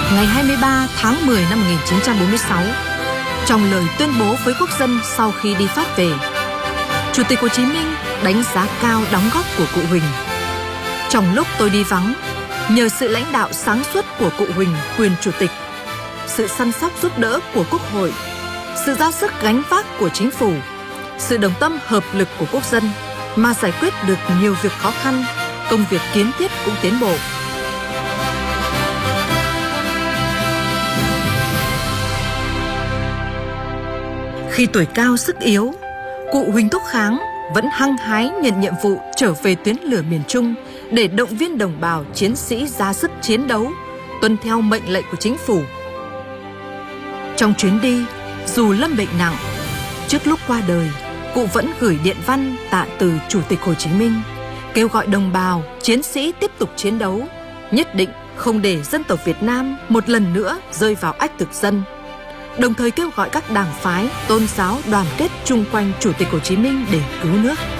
ngày 23 tháng 10 năm 1946, trong lời tuyên bố với quốc dân sau khi đi Pháp về, Chủ tịch Hồ Chí Minh đánh giá cao đóng góp của cụ Huỳnh. Trong lúc tôi đi vắng, nhờ sự lãnh đạo sáng suốt của cụ Huỳnh, quyền chủ tịch, sự săn sóc giúp đỡ của Quốc hội, sự ra sức gánh vác của chính phủ, sự đồng tâm hợp lực của quốc dân mà giải quyết được nhiều việc khó khăn, công việc kiến thiết cũng tiến bộ. Khi tuổi cao sức yếu, cụ Huỳnh Thúc Kháng vẫn hăng hái nhận nhiệm vụ trở về tuyến lửa miền Trung để động viên đồng bào chiến sĩ ra sức chiến đấu, tuân theo mệnh lệnh của chính phủ. Trong chuyến đi, dù lâm bệnh nặng, trước lúc qua đời, cụ vẫn gửi điện văn tạ từ Chủ tịch Hồ Chí Minh, kêu gọi đồng bào chiến sĩ tiếp tục chiến đấu, nhất định không để dân tộc Việt Nam một lần nữa rơi vào ách thực dân. Đồng thời kêu gọi các đảng phái, tôn giáo đoàn kết chung quanh Chủ tịch Hồ Chí Minh để cứu nước.